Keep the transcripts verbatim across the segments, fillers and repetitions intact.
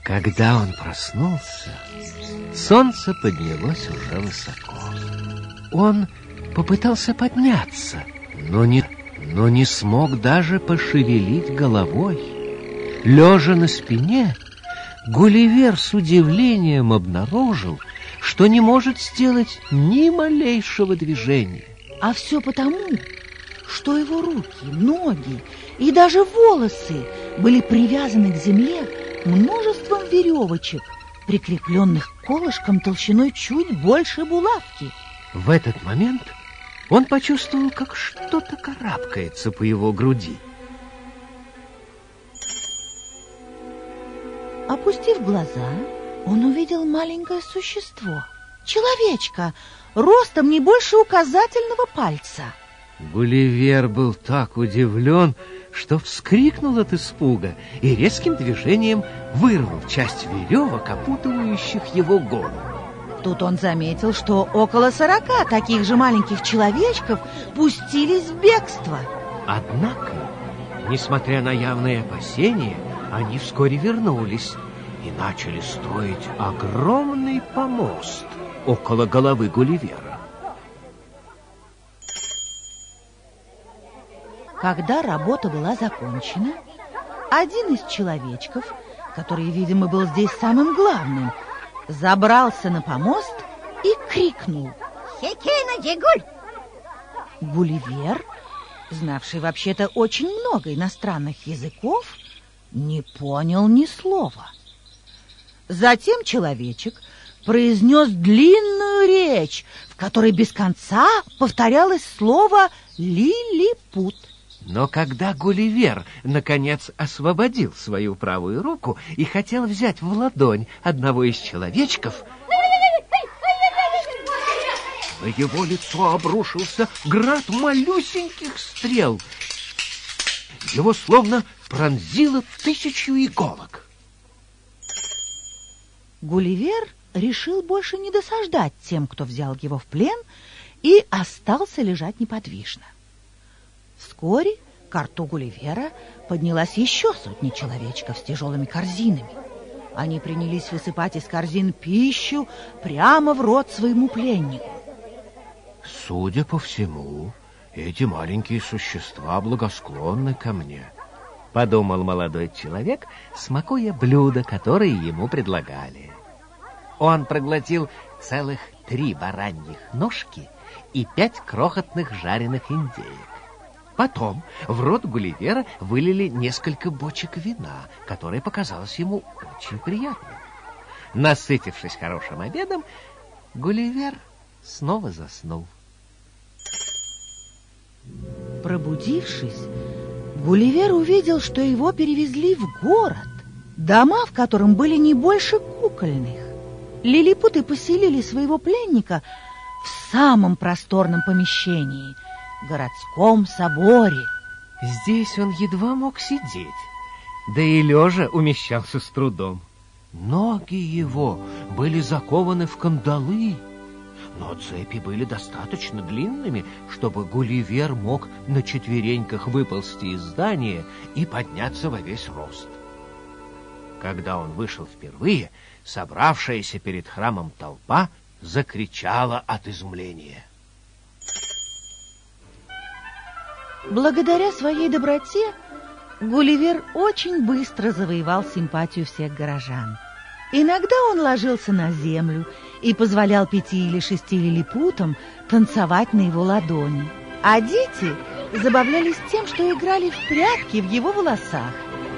Когда он проснулся, солнце поднялось уже высоко. Он попытался подняться, но не, но не смог даже пошевелить головой. Лежа на спине, Гулливер с удивлением обнаружил, что не может сделать ни малейшего движения. А все потому, что его руки, ноги и даже волосы были привязаны к земле множеством веревочек, прикрепленных к колышкам толщиной чуть больше булавки. В этот момент он почувствовал, как что-то карабкается по его груди. Опустив глаза, он увидел маленькое существо, человечка, ростом не больше указательного пальца. Гулливер был так удивлен, что вскрикнул от испуга и резким движением вырвал часть веревок, опутывающих его голову. Тут он заметил, что около сорока таких же маленьких человечков пустились в бегство. Однако, несмотря на явные опасения, они вскоре вернулись и начали строить огромный помост около головы Гулливера. Когда работа была закончена, один из человечков, который, видимо, был здесь самым главным, забрался на помост и крикнул: «Хекена, Дигуль!» Гулливер, знавший вообще-то очень много иностранных языков, не понял ни слова. Затем человечек произнес длинную речь, в которой без конца повторялось слово «лилипут». Но когда Гулливер, наконец, освободил свою правую руку и хотел взять в ладонь одного из человечков, на его лицо обрушился град малюсеньких стрел. Его словно пронзило тысячу иголок. Гулливер решил больше не досаждать тем, кто взял его в плен, и остался лежать неподвижно. Вскоре к рту Гулливера поднялась еще сотня человечков с тяжелыми корзинами. Они принялись высыпать из корзин пищу прямо в рот своему пленнику. Судя по всему, эти маленькие существа благосклонны ко мне, подумал молодой человек, смакуя блюда, которые ему предлагали. Он проглотил целых три бараньих ножки и пять крохотных жареных индеек. Потом в рот Гулливера вылили несколько бочек вина, которое показалось ему очень приятным. Насытившись хорошим обедом, Гулливер снова заснул. Пробудившись, Гулливер увидел, что его перевезли в город, дома в котором были не больше кукольных. Лилипуты поселили своего пленника в самом просторном помещении — городском соборе. Здесь он едва мог сидеть, да и лежа умещался с трудом. Ноги его были закованы в кандалы, но цепи были достаточно длинными, чтобы Гулливер мог на четвереньках выползти из здания и подняться во весь рост. Когда он вышел впервые, собравшаяся перед храмом толпа закричала от изумления. Благодаря своей доброте Гулливер очень быстро завоевал симпатию всех горожан. Иногда он ложился на землю и позволял пяти или шести лилипутам танцевать на его ладони, а дети забавлялись тем, что играли в прятки в его волосах.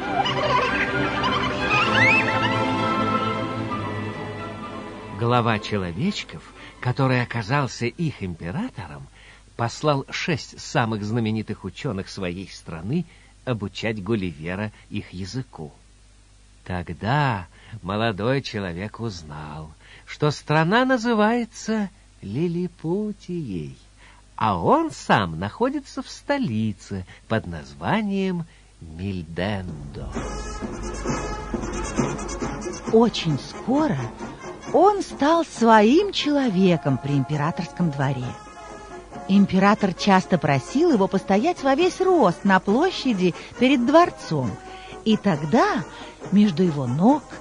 Глава человечков, который оказался их императором, послал шесть самых знаменитых ученых своей страны обучать Гулливера их языку. Тогда молодой человек узнал, что страна называется Лилипутией, а он сам находится в столице под названием Мильдендо. Очень скоро он стал своим человеком при императорском дворе. Император часто просил его постоять во весь рост на площади перед дворцом, и тогда между его ног